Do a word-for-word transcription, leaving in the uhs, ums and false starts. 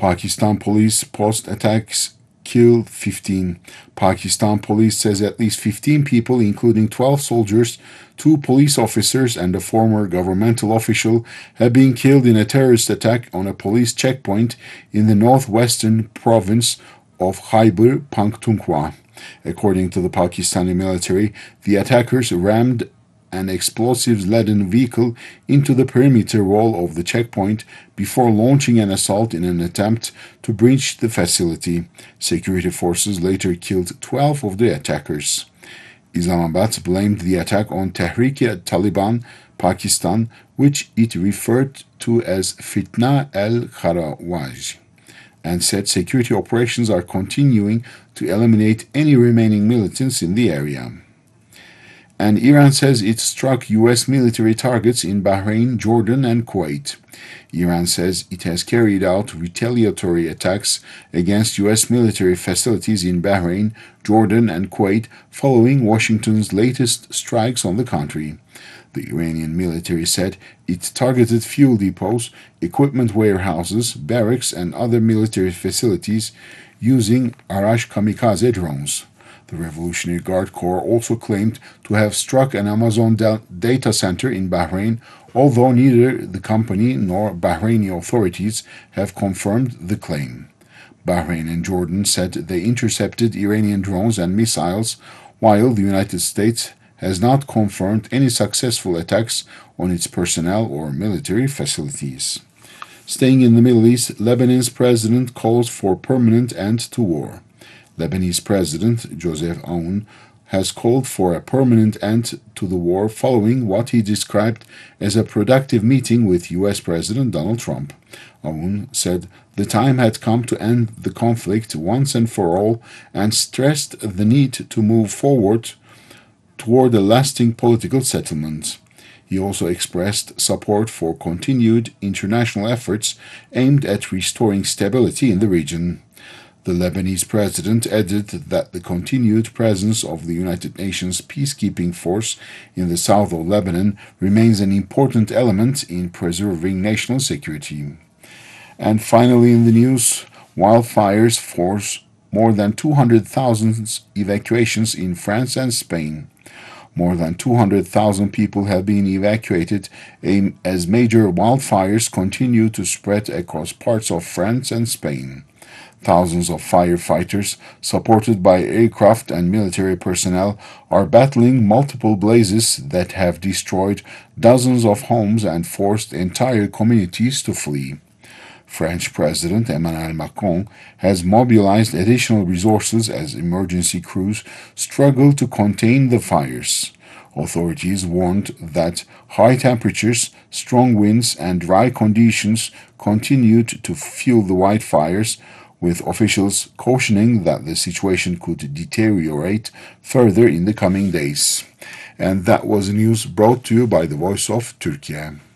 Pakistan police post-attacks kill fifteen. Pakistan police says at least fifteen people, including twelve soldiers, two police officers, and a former governmental official, have been killed in a terrorist attack on a police checkpoint in the northwestern province of Khyber Pakhtunkhwa. According to the Pakistani military, the attackers rammed an explosives-laden vehicle into the perimeter wall of the checkpoint before launching an assault in an attempt to breach the facility. Security forces later killed twelve of the attackers. Islamabad blamed the attack on Tehrik-e-Taliban Pakistan, which it referred to as Fitna al-Kharawaj, and said security operations are continuing to eliminate any remaining militants in the area. And Iran says it struck U S military targets in Bahrain, Jordan, and Kuwait. Iran says it has carried out retaliatory attacks against U S military facilities in Bahrain, Jordan, and Kuwait following Washington's latest strikes on the country. The Iranian military said it targeted fuel depots, equipment warehouses, barracks, and other military facilities using Arash kamikaze drones. The Revolutionary Guard Corps also claimed to have struck an Amazon data center in Bahrain, although neither the company nor Bahraini authorities have confirmed the claim. Bahrain and Jordan said they intercepted Iranian drones and missiles, while the United States has not confirmed any successful attacks on its personnel or military facilities. Staying in the Middle East, Lebanon's president calls for permanent end to war. Lebanese President Joseph Aoun has called for a permanent end to the war following what he described as a productive meeting with U S President Donald Trump. Aoun said the time had come to end the conflict once and for all and stressed the need to move forward toward a lasting political settlement. He also expressed support for continued international efforts aimed at restoring stability in the region. The Lebanese president added that the continued presence of the United Nations peacekeeping force in the south of Lebanon remains an important element in preserving national security. And finally in the news, wildfires force more than two hundred thousand evacuations in France and Spain. More than two hundred thousand people have been evacuated as major wildfires continue to spread across parts of France and Spain. Thousands of firefighters, supported by aircraft and military personnel, are battling multiple blazes that have destroyed dozens of homes and forced entire communities to flee. French President Emmanuel Macron has mobilized additional resources as emergency crews struggle to contain the fires. Authorities warned that high temperatures, strong winds, and dry conditions continued to fuel the wildfires, with officials cautioning that the situation could deteriorate further in the coming days. And that was news brought to you by the Voice of Turkey.